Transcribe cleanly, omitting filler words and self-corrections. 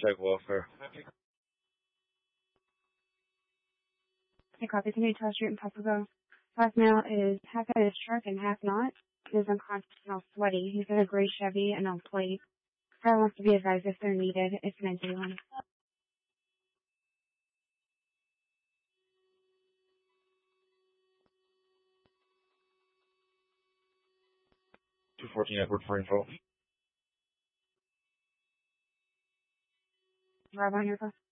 Check welfare. Hey, copy. Can you tell Street and Papago? Last male is half at his truck and half not. He is unconscious and all sweaty. He's in a gray Chevy and on plate. Driver wants to be advised if they're needed. It's an empty one. 214 Edward for info. Drive on your phone.